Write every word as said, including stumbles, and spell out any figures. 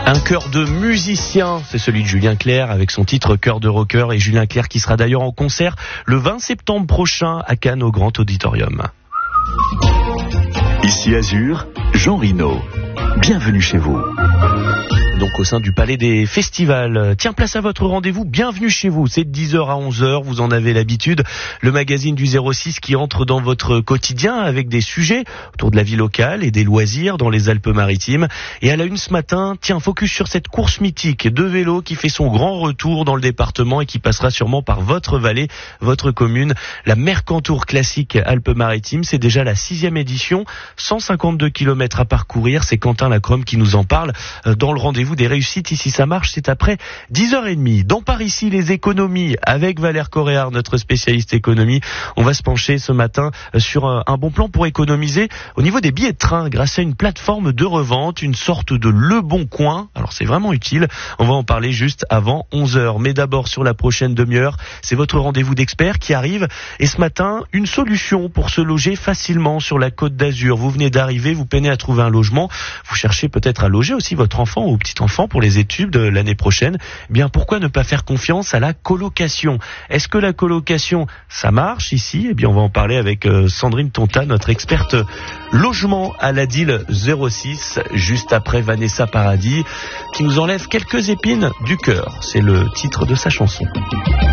Un chœur de musiciens, c'est celui de Julien Clerc avec son titre Chœur de rocker, et Julien Clerc qui sera d'ailleurs en concert le vingt septembre prochain à Cannes au Grand Auditorium. Ici Azur, Jean Rino. Bienvenue chez vous. Donc au sein du Palais des Festivals. Tiens, place à votre rendez-vous, bienvenue chez vous. C'est de dix heures à onze heures, vous en avez l'habitude. Le magazine du zéro six qui entre dans votre quotidien avec des sujets autour de la vie locale et des loisirs dans les Alpes-Maritimes. Et à la une ce matin, tiens, focus sur cette course mythique de vélo qui fait son grand retour dans le département et qui passera sûrement par votre vallée, votre commune. La Mercantour Classique Alpes-Maritimes, c'est déjà la sixième édition. cent cinquante-deux kilomètres à parcourir. C'est Quentin Lacrome qui nous en parle dans le rendez-vous des réussites. Ici ça marche, c'est après dix heures trente. Dans Par ici les économies avec Valère Coréard, notre spécialiste économie. On va se pencher ce matin sur un, un bon plan pour économiser au niveau des billets de train grâce à une plateforme de revente, une sorte de Le Bon Coin. Alors c'est vraiment utile. On va en parler juste avant onze heures. Mais d'abord sur la prochaine demi-heure, c'est votre rendez-vous d'experts qui arrive. Et ce matin, une solution pour se loger facilement sur la Côte d'Azur. Vous venez d'arriver, vous peinez à trouver un logement. Vous cherchez peut-être à loger aussi votre enfant ou petit enfant pour les études de l'année prochaine. Eh bien, pourquoi ne pas faire confiance à la colocation? Est-ce que la colocation, ça marche ici? Eh bien, on va en parler avec euh, Sandrine Tonta, notre experte logement à la D I L zéro six, juste après Vanessa Paradis, qui nous enlève quelques épines du cœur. C'est le titre de sa chanson.